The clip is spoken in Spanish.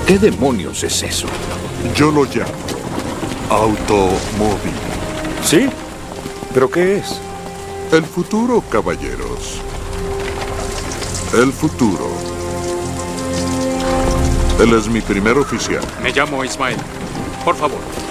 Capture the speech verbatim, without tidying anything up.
¿Qué demonios es eso? Yo lo llamo automóvil. ¿Sí? ¿Pero qué es? El futuro, caballeros. El futuro. Él es mi primer oficial. Me llamo Ismael. Por favor.